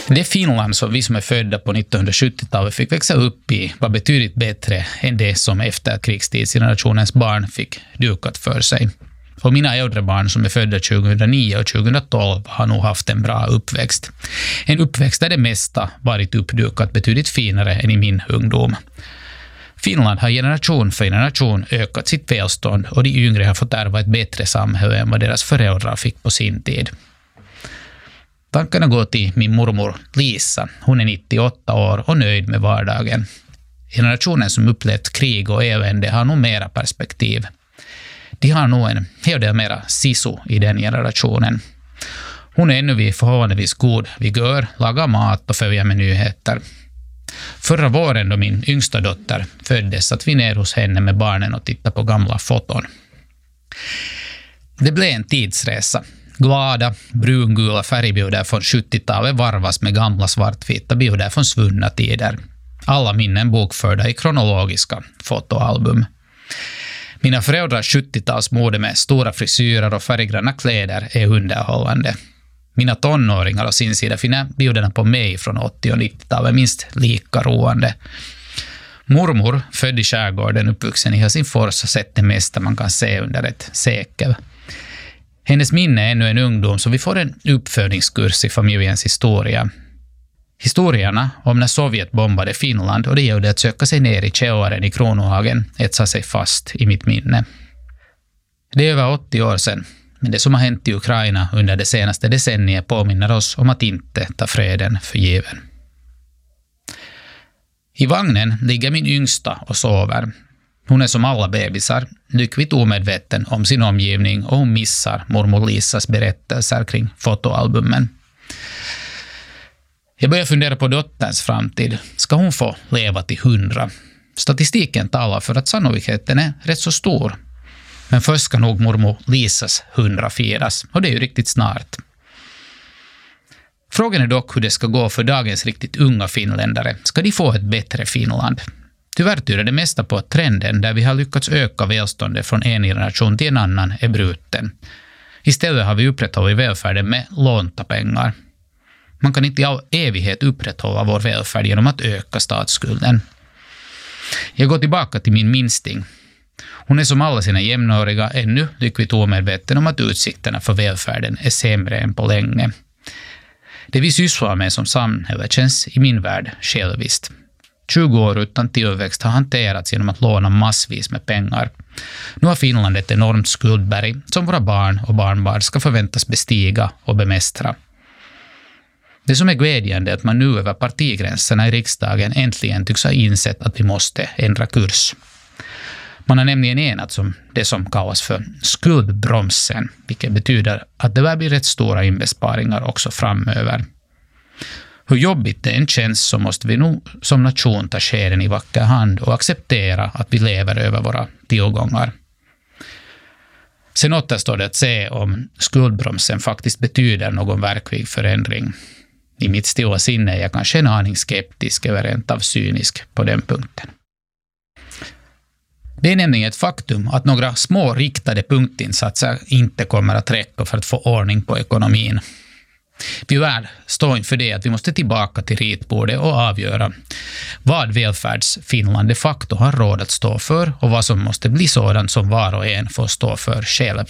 Det Finland som vi som är födda på 1970-talet fick växa upp i var betydligt bättre än det som efterkrigstidsgenerationens barn fick dukat för sig. Och mina äldre barn som är födda 2009 och 2012 har nog haft en bra uppväxt. En uppväxt där det mesta varit uppdukat betydligt finare än i min ungdom. Finland har generation för generation ökat sitt välstånd och de yngre har fått ärva ett bättre samhälle än vad deras föräldrar fick på sin tid. Tankarna går till min mormor Lisa. Hon är 98 år och nöjd med vardagen. Generationen som upplevt krig och elände har nog mera perspektiv. De har nog en hel del mera sisu i den generationen. Hon är ännu vid förhållandevis god vigör, lagar mat och följer med nyheter. Förra våren då min yngsta dotter föddes satt vi ner hos henne med barnen och tittade på gamla foton. Det blev en tidsresa. Glada, brungula färgbilder från 70-talet varvas med gamla svartvita bilder från svunna tider. Alla minnen bokförda i kronologiska fotoalbum. Mina föräldrars 70-talsmode med stora frisyrer och färggranna kläder är underhållande. Mina tonåringar och sin sida finner bilderna på mig från 80- och 90-talet minst lika roande. Mormor, född i skärgården, uppvuxen i Helsingfors, har sett det mesta man kan se under ett sekel. Hennes minne är ännu en ungdom så vi får en uppfödningskurs i familjens historia. Historierna om när Sovjet bombade Finland och det gjorde att söka sig ner i källaren i Kronohagen etsar sig fast i mitt minne. Det är över 80 år sedan, men det som har hänt i Ukraina under det senaste decenniet påminner oss om att inte ta freden för given. I vagnen ligger min yngsta och sover. Hon är som alla bebisar, lyckligt omedveten om sin omgivning och hon missar mormor Lisas berättelser kring fotoalbumen. Jag börjar fundera på dotterns framtid. Ska hon få leva till 100? Statistiken talar för att sannolikheten är rätt så stor. Men först ska nog mormor Lisas 100 firas och det är ju riktigt snart. Frågan är dock hur det ska gå för dagens riktigt unga finländare. Ska de få ett bättre Finland? Tyvärr tyder det mesta på att trenden där vi har lyckats öka välståndet från en generation till en annan är bruten. Istället har vi upprätthållit välfärden med lånta pengar. Man kan inte i all evighet upprätthålla vår välfärd genom att öka statsskulden. Jag går tillbaka till min minsting. Hon är som alla sina jämnåriga ännu lyckligt omedveten om att utsikterna för välfärden är sämre än på länge. Det vi sysslar med som samhälle känns i min värld själviskt. 20 år utan tillväxt har hanterats genom att låna massvis med pengar. Nu har Finland ett enormt skuldberg som våra barn och barnbarn ska förväntas bestiga och bemästra. Det som är glädjande är att man nu över partigränserna i riksdagen äntligen tycks ha insett att vi måste ändra kurs. Man har nämligen enats om det som kallas för skuldbromsen, vilket betyder att det blir rätt stora inbesparingar också framöver. Hur jobbigt det än känns så måste vi nog som nation ta skeden i vacker hand och acceptera att vi lever över våra tillgångar. Sen återstår det att se om skuldbromsen faktiskt betyder någon verklig förändring. I mitt stilla sinne är jag kanske en aning skeptisk eller rent av cynisk på den punkten. Det är nämligen ett faktum att några små riktade punktinsatser inte kommer att räcka för att få ordning på ekonomin. Vi lär stå inför det att vi måste tillbaka till ritbordet och avgöra vad välfärdsfinland de facto har råd att stå för och vad som måste bli sådant som var och en får stå för själv.